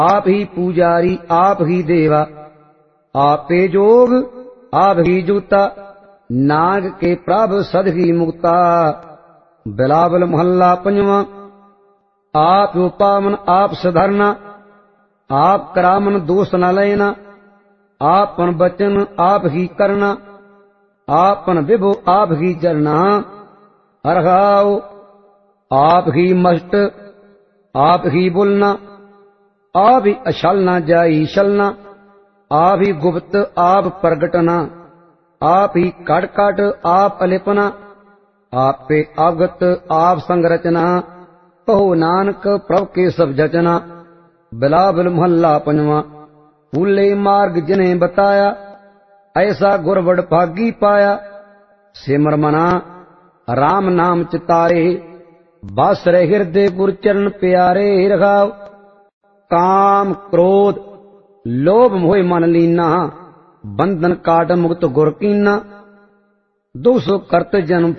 आप ही पुजारी आप ही देवा, आपे जोग आप ही जूता, नाग के प्रभ सदगी मुक्ता। बिलावल महल्ला पंजवा। आप पावन आप सधरना, आप करामन दोष न लेना, आपन बचन आप ही करना, आपन विभो आप ही जरना। हरगाओ आप ही मस्ट आप ही बोलना, आप ही अछलना जाई छलना, आप ही गुप्त आप प्रगटना, आप ही कट कट आप अलिपना, आप पे अवगत आप संरचना। कहो नानक प्रभ के सब जचना। बिलावल महल्ला पंजवा। फूले मार्ग जिन्हें बताया, ऐसा गुरबड़ भागी पाया। सिमर मना राम नाम चितारे, बस रहे हृदय गुर चरण प्यारे। रघाव काम क्रोध लोभ मोह मन लीना, बंधन काट मुक्त गुर कीना। 200 करत जन्म